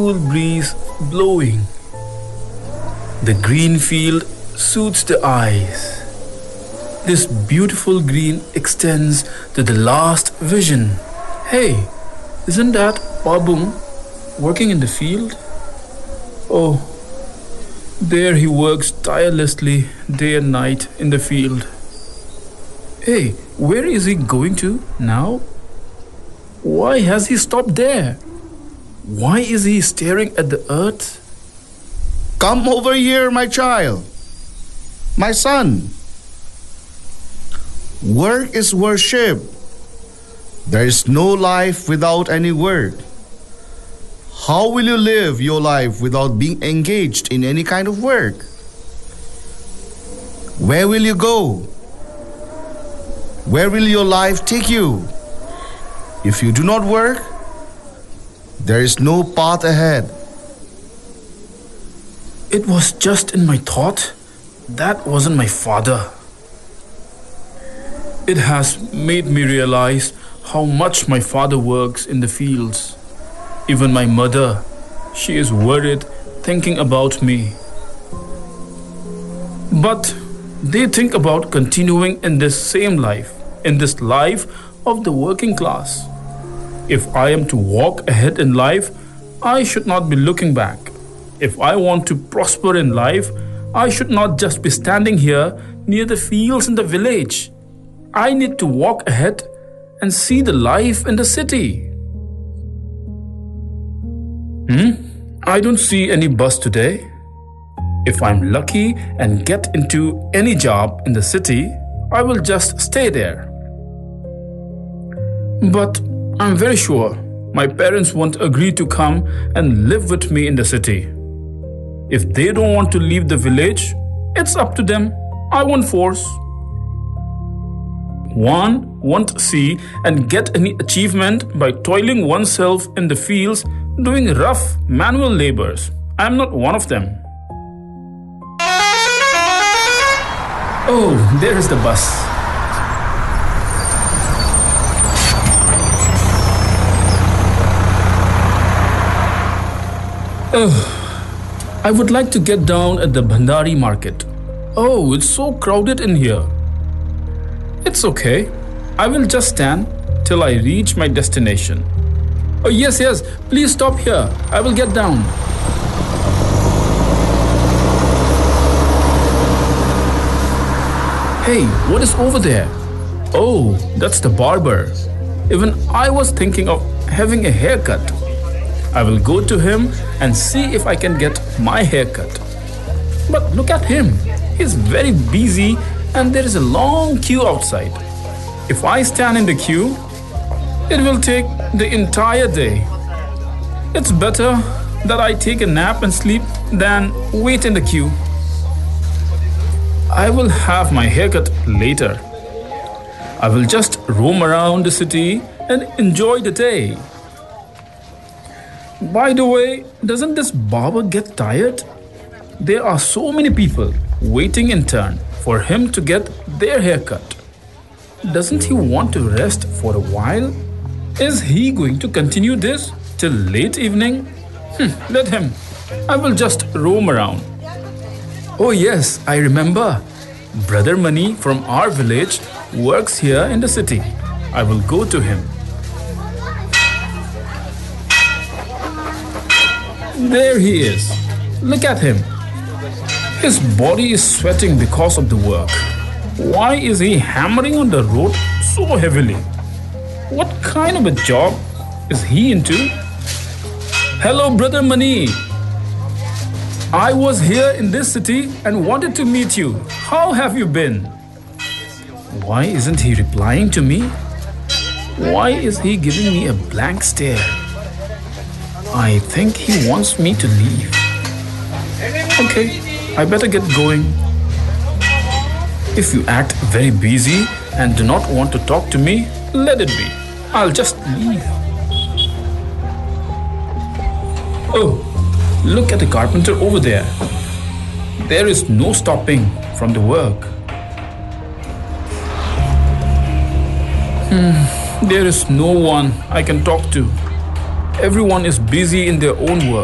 cool breeze blowing. The green field soothes the eyes. This beautiful green extends to the last vision. Hey, isn't that Babung working in the field? Oh, there he works tirelessly day and night in the field. Hey, where is he going to now? Why has he stopped there? Why is he staring at the earth? Come over here, my child. My son. Work is worship. There is no life without any work. How will you live your life without being engaged in any kind of work? Where will you go? Where will your life take you? If you do not work, there is no path ahead. It was just in my thought. That wasn't my father. It has made me realize how much my father works in the fields. Even my mother, she is worried thinking about me. But they think about continuing in this same life, in this life of the working class. If I am to walk ahead in life, I should not be looking back. If I want to prosper in life, I should not just be standing here near the fields in the village. I need to walk ahead and see the life in the city. I don't see any bus today. If I'm lucky and get into any job in the city, I will just stay there. But I'm very sure my parents won't agree to come and live with me in the city. If they don't want to leave the village, it's up to them. I won't force. One won't see and get any achievement by toiling oneself in the fields doing rough manual labors. I'm not one of them. Oh, there is the bus. Oh, I would like to get down at the Bhandari market. Oh, it's so crowded in here. It's okay. I will just stand till I reach my destination. Oh, yes, please stop here. I will get down. Hey, what is over there? Oh, that's the barber. Even I was thinking of having a haircut. I will go to him and see if I can get my haircut. But look at him. He's very busy and there is a long queue outside. If I stand in the queue, it will take the entire day. It's better that I take a nap and sleep than wait in the queue. I will have my haircut later. I will just roam around the city and enjoy the day. By the way, doesn't this barber get tired? There are so many people waiting in turn for him to get their haircut. Doesn't he want to rest for a while? Is he going to continue this till late evening? Let him. I will just roam around. Oh yes, I remember. Brother Mani from our village works here in the city. I will go to him. There he is. Look at him. His body is sweating because of the work. Why is he hammering on the road so heavily? What kind of a job is he into? Hello, Brother Mani. I was here in this city and wanted to meet you. How have you been? Why isn't he replying to me? Why is he giving me a blank stare? I think he wants me to leave. Okay, I better get going. If you act very busy and do not want to talk to me, let it be. I'll just leave. Oh, look at the carpenter over there. There is no stopping from the work. There is no one I can talk to. Everyone is busy in their own work.